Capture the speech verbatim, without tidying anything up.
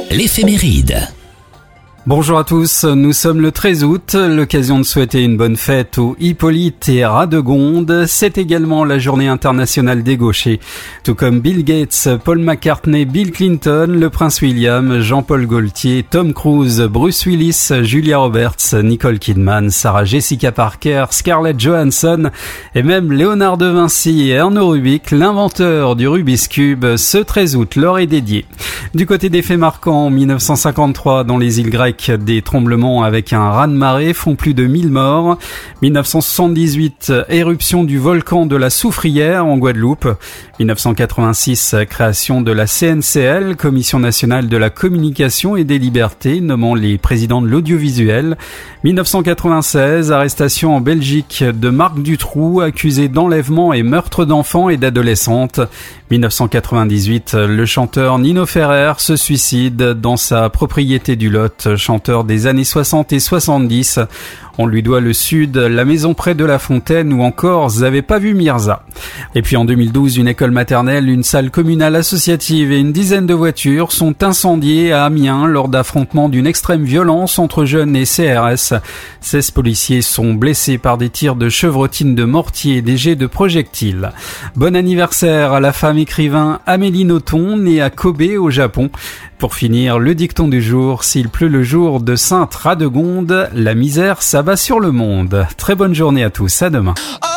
l'éphéméride. Bonjour à tous, nous sommes le treize août, l'occasion de souhaiter une bonne fête aux Hippolyte et Radegonde. C'est également la journée internationale des gauchers. Tout comme Bill Gates, Paul McCartney, Bill Clinton, le prince William, Jean-Paul Gaultier, Tom Cruise, Bruce Willis, Julia Roberts, Nicole Kidman, Sarah Jessica Parker, Scarlett Johansson et même Léonard de Vinci et Erno Rubik, l'inventeur du Rubik's Cube, ce treize août leur est dédié. Du côté des faits marquants, en mille neuf cent cinquante-trois, dans les îles grecques, des tremblements avec un raz-de-marée font plus de mille morts. mille neuf cent soixante-dix-huit, éruption du volcan de la Soufrière en Guadeloupe. mille neuf cent quatre-vingt-six, création de la C N C L, Commission nationale de la communication et des libertés, nommant les présidents de l'audiovisuel. mille neuf cent quatre-vingt-seize, arrestation en Belgique de Marc Dutroux, accusé d'enlèvement et meurtre d'enfants et d'adolescentes. mille neuf cent quatre-vingt-dix-huit, le chanteur Nino Ferrer se suicide dans sa propriété du Lot, chanteur des années soixante et soixante-dix. On lui doit le Sud, la maison près de La Fontaine ou encore Z'avez pas vu Mirza. Et puis en deux mille douze, une école maternelle, une salle communale associative et une dizaine de voitures sont incendiées à Amiens lors d'affrontements d'une extrême violence entre jeunes et C R S. seize policiers sont blessés par des tirs de chevrotines de mortier et des jets de projectiles. Bon anniversaire à la femme écrivain Amélie Nothomb, née à Kobe au Japon. Pour finir, le dicton du jour, s'il pleut le jour de Sainte Radegonde, la misère s'abat sur le monde. Très bonne journée à tous, à demain.